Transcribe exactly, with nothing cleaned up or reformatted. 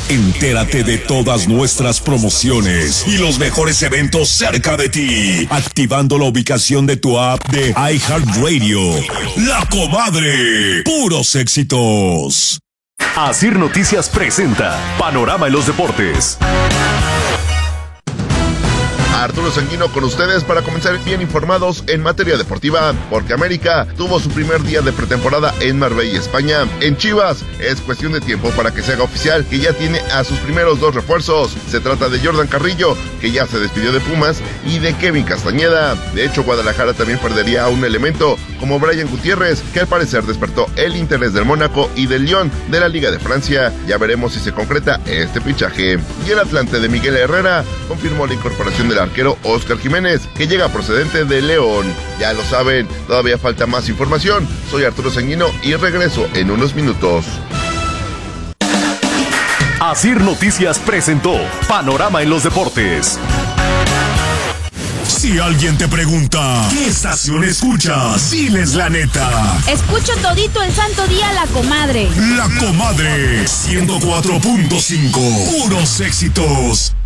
Entérate de todas nuestras promociones y los mejores eventos cerca de ti, activando la ubicación de tu app de iHeartRadio. La Comadre, puros éxitos. Asir Noticias presenta Panorama en los Deportes. Arturo Sanguino con ustedes para comenzar bien informados en materia deportiva, porque América tuvo su primer día de pretemporada en Marbella, España. En Chivas es cuestión de tiempo para que se haga oficial que ya tiene a sus primeros dos refuerzos. Se trata de Jordan Carrillo, que ya se despidió de Pumas, y de Kevin Castañeda. De hecho, Guadalajara también perdería a un elemento como Brian Gutiérrez, que al parecer despertó el interés del Mónaco y del Lyon de la Liga de Francia. Ya veremos si se concreta este fichaje. Y el Atlante de Miguel Herrera confirmó la incorporación del arquero Oscar Jiménez, que llega procedente de León. Ya lo saben, todavía falta más información. Soy Arturo Sanguino y regreso en unos minutos. Asir Noticias presentó Panorama en los Deportes. Si alguien te pregunta, ¿qué estación escuchas? Diles la neta. Escucho todito el santo día La Comadre. La Comadre, ciento cuatro punto cinco. Puros éxitos.